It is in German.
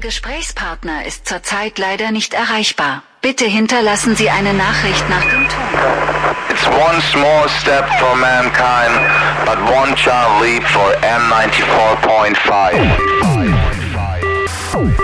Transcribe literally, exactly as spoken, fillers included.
Gesprächspartner ist zurzeit leider nicht erreichbar. Bitte hinterlassen Sie eine Nachricht nach dem Ton. It's one small step for mankind, but one giant leap for M ninety-four point five.